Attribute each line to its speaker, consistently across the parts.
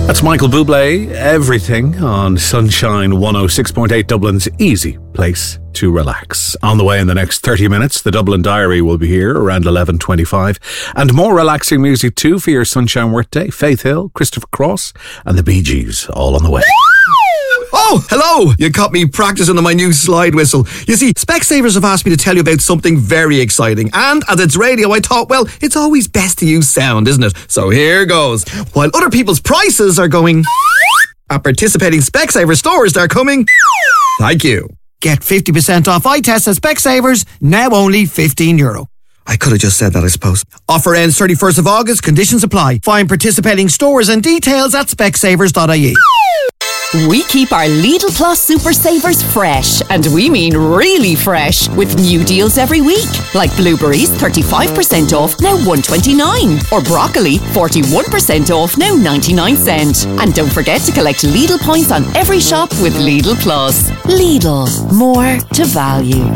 Speaker 1: That's Michael Bublé, Everything, on Sunshine 106.8, Dublin's easy place to relax. On the way in the next 30 minutes, the Dublin Diary will be here around 11:25. And more relaxing music too for your Sunshine Workday. Faith Hill, Christopher Cross and the Bee Gees, all on the way.
Speaker 2: Oh, hello! You caught me practicing on my new slide whistle. You see, Specsavers have asked me to tell you about something very exciting. And as it's radio, I thought, well, it's always best to use sound, isn't it? So here goes. While other people's prices are going, at participating Specsavers stores, they're coming. Thank you. Get 50% off eye tests at Specsavers, now only €15. I could have just said that, I suppose. Offer ends 31st of August, conditions apply. Find participating stores and details at specsavers.ie.
Speaker 3: We keep our Lidl Plus Super Savers fresh, and we mean really fresh, with new deals every week. Like blueberries, 35% off, now $1.29. Or broccoli, 41% off, now 99 cents. And don't forget to collect Lidl points on every shop with Lidl Plus. Lidl, more to value.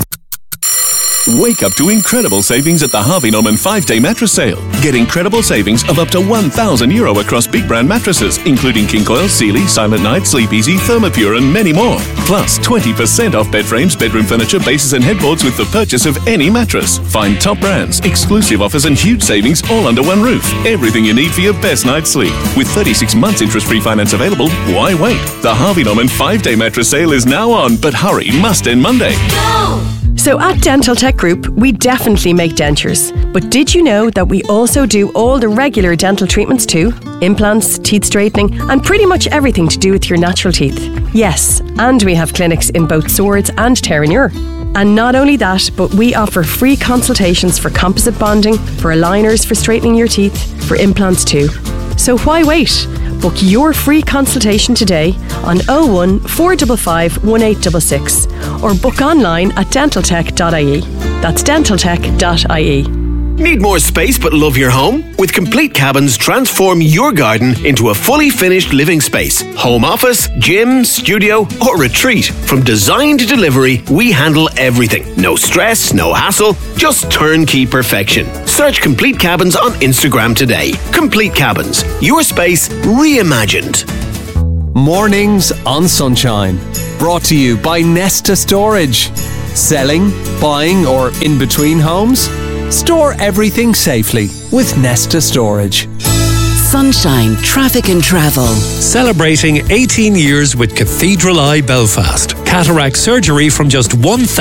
Speaker 4: Wake up to incredible savings at the Harvey Norman 5-day mattress sale. Get incredible savings of up to €1,000 across big brand mattresses, including King Coil, Sealy, Silent Night, Sleep Easy, Thermopure and many more. Plus 20% off bed frames, bedroom furniture, bases and headboards with the purchase of any mattress. Find top brands, exclusive offers and huge savings all under one roof. Everything you need for your best night's sleep. With 36 months interest-free finance available, why wait? The Harvey Norman 5-day mattress sale is now on, but hurry, must end Monday.
Speaker 5: Go! So at Dental Tech Group, we definitely make dentures. But did you know that we also do all the regular dental treatments too? Implants, teeth straightening, and pretty much everything to do with your natural teeth. Yes, and we have clinics in both Swords and Terenure. And not only that, but we offer free consultations for composite bonding, for aligners for straightening your teeth, for implants too. So why wait? Book your free consultation today on 01 455 1866 or book online at dentaltech.ie. That's dentaltech.ie.
Speaker 6: Need more space but love your home? With Complete Cabins, transform your garden into a fully finished living space. Home office, gym, studio or retreat. From design to delivery, we handle everything. No stress, no hassle, just turnkey perfection. Search Complete Cabins on Instagram today. Complete Cabins, your space reimagined.
Speaker 7: Mornings on Sunshine. Brought to you by Nesta Storage. Selling, buying or in between homes? Store everything safely with Nesta Storage.
Speaker 3: Sunshine Traffic and Travel.
Speaker 8: Celebrating 18 years with Cathedral Eye Belfast. Cataract surgery from just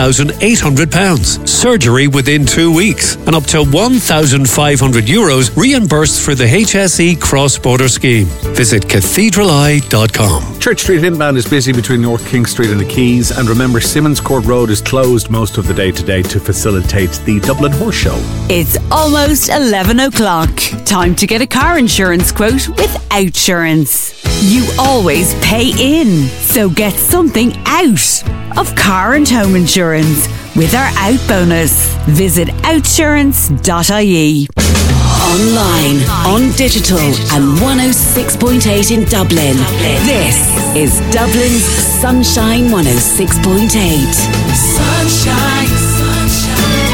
Speaker 8: £1,800. Surgery within 2 weeks. And up to €1,500 reimbursed for the HSE cross-border scheme. Visit cathedraleye.com.
Speaker 1: Church Street inbound is busy between North King Street and the Quays. And remember, Simmons Court Road is closed most of the day today to facilitate the Dublin Horse Show.
Speaker 3: It's almost 11 o'clock. Time to get a car insurance quote with Outsurance. You always pay in, so get something out of car and home insurance with our Out bonus. Visit outsurance.ie. Online, on digital and 106.8 in Dublin. This is Dublin's Sunshine 106.8.
Speaker 9: Sunshine, sunshine,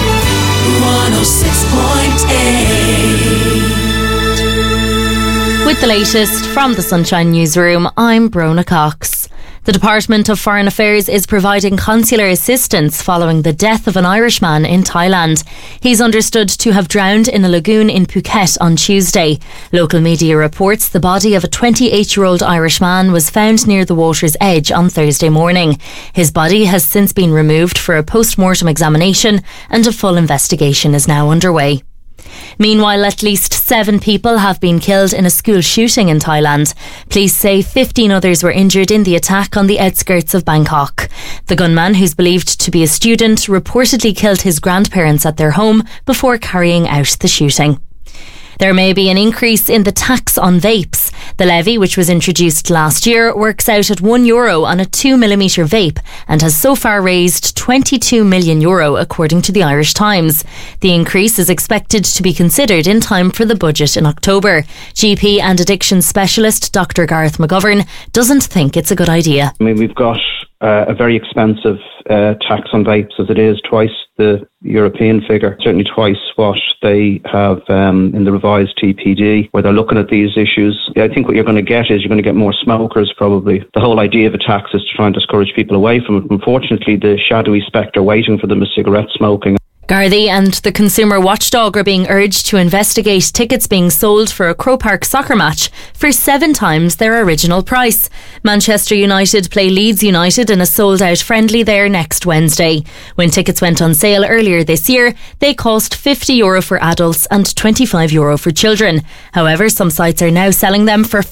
Speaker 9: 106.8.
Speaker 10: With the latest from the Sunshine Newsroom, I'm Brona Cox. The Department of Foreign Affairs is providing consular assistance following the death of an Irishman in Thailand. He's understood to have drowned in a lagoon in Phuket on Tuesday. Local media reports the body of a 28-year-old Irishman was found near the water's edge on Thursday morning. His body has since been removed for a post-mortem examination and a full investigation is now underway. Meanwhile, at least 7 people have been killed in a school shooting in Thailand. Police say 15 others were injured in the attack on the outskirts of Bangkok. The gunman, who's believed to be a student, reportedly killed his grandparents at their home before carrying out the shooting. There may be an increase in the tax on vapes. The levy, which was introduced last year, works out at €1 on a 2mm vape and has so far raised €22 million, according to the Irish Times. The increase is expected to be considered in time for the budget in October. GP and addiction specialist Dr. Gareth McGovern doesn't think it's a good idea.
Speaker 11: I mean, we've got a very expensive tax on vapes, as it is twice the European figure, certainly twice what they have in the revised TPD, where they're looking at these issues. I think what you're going to get is you're going to get more smokers, probably. The whole idea of a tax is to try and discourage people away from it. Unfortunately, the shadowy spectre waiting for them is cigarette smoking.
Speaker 10: Gardaí and the Consumer Watchdog are being urged to investigate tickets being sold for a Croke Park soccer match for 7 times their original price. Manchester United play Leeds United in a sold-out friendly there next Wednesday. When tickets went on sale earlier this year, they cost €50 for adults and €25 for children. However, some sites are now selling them for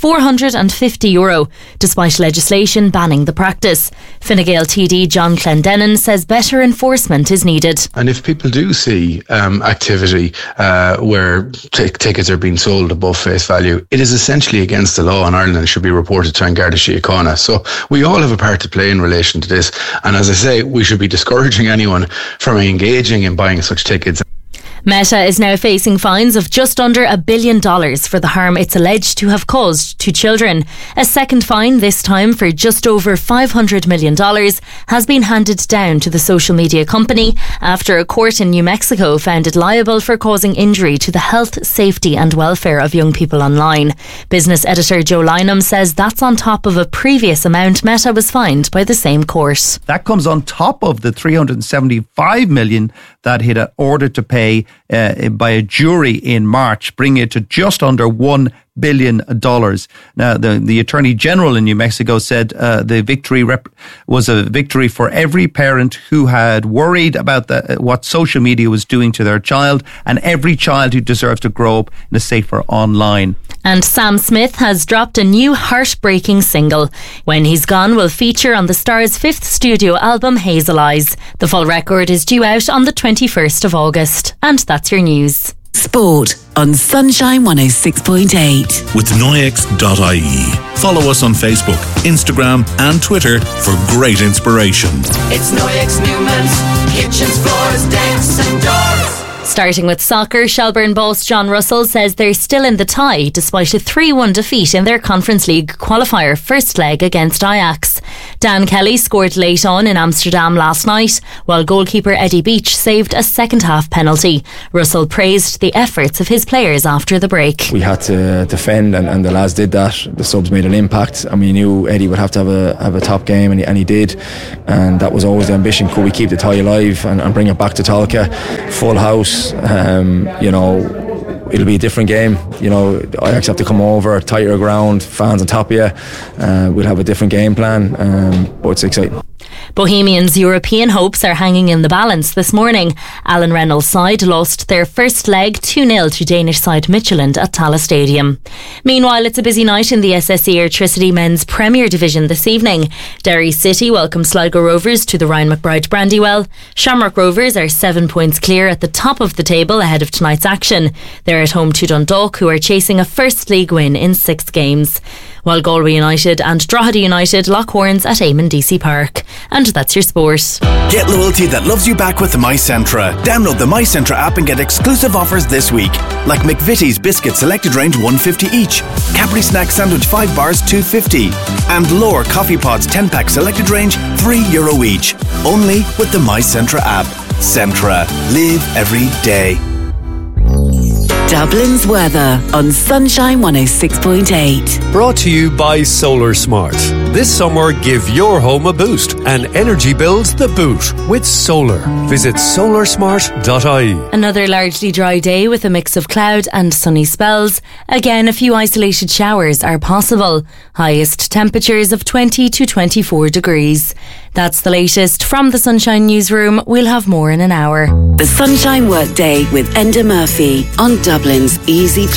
Speaker 10: €450, despite legislation banning the practice. Fine Gael TD John Clendenin says better enforcement is needed.
Speaker 12: And if people do see activity where tickets are being sold above face value, it is essentially against the law in Ireland and should be reported to An Garda Síochána. So we all have a part to play in relation to this, and as I say, we should be discouraging anyone from engaging in buying such tickets.
Speaker 10: Meta is now facing fines of just under $1 billion for the harm it's alleged to have caused to children. A second fine, this time for just over $500 million, has been handed down to the social media company after a court in New Mexico found it liable for causing injury to the health, safety and welfare of young people online. Business editor Joe Lynham says that's on top of a previous amount Meta was fined by the same court.
Speaker 13: That comes on top of the $375 million that it had ordered to pay by a jury in March, bringing it to just under $1 billion. Now, the Attorney General in New Mexico said the victory was a victory for every parent who had worried about what social media was doing to their child, and every child who deserves to grow up in a safer online.
Speaker 10: And Sam Smith has dropped a new heartbreaking single. When He's Gone will feature on the star's 5th studio album, Hazel Eyes. The full record is due out on the 21st of August. And that's your news.
Speaker 14: Sport on Sunshine 106.8.
Speaker 15: With Noyex.ie. Follow us on Facebook, Instagram and Twitter for great inspiration.
Speaker 9: It's Noyex Newman's kitchens, floors, decks and doors.
Speaker 10: Starting with soccer, Shelbourne boss John Russell says they're still in the tie despite a 3-1 defeat in their Conference League qualifier first leg against Ajax. Dan Kelly scored late on in Amsterdam last night, while goalkeeper Eddie Beach saved a second-half penalty. Russell praised the efforts of his players after the break.
Speaker 16: We had to defend and the lads did that. The subs made an impact and we knew Eddie would have to have a top game and he did, and that was always the ambition. Could we keep the tie alive and bring it back to Talca? Full house. It'll be a different game. Ajax have to come over, tighter ground, fans on top of you. We'll have a different game plan, but it's exciting.
Speaker 10: Bohemians' European hopes are hanging in the balance this morning. Alan Reynolds' side lost their first leg 2-0 to Danish side Midtjylland at Tala Stadium. Meanwhile, it's a busy night in the SSE Airtricity Men's Premier Division this evening. Derry City welcome Sligo Rovers to the Ryan McBride Brandywell. Shamrock Rovers are 7 points clear at the top of the table ahead of tonight's action. They're at home to Dundalk, who are chasing a first league win in 6 games. While Galway United and Drogheda United lock horns at Eamon DC Park. And that's your sport.
Speaker 17: Get loyalty that loves you back with the MyCentra. Download the MyCentra app and get exclusive offers this week. Like McVitie's Biscuit Selected Range $1.50 each. Cadbury Snack Sandwich 5 bars $2.50. And L'Or Coffee Pods 10-pack Selected Range €3 each. Only with the MyCentra app. Centra. Live every day.
Speaker 14: Dublin's weather on Sunshine 106.8.
Speaker 8: Brought to you by Solar Smart. This summer, give your home a boost and energy bills the boot with solar. Visit solarsmart.ie.
Speaker 10: Another largely dry day with a mix of cloud and sunny spells. Again, a few isolated showers are possible. Highest temperatures of 20 to 24 degrees. That's the latest from the Sunshine Newsroom. We'll have more in an hour.
Speaker 14: The Sunshine Workday with Enda Murphy on Dublin's Easy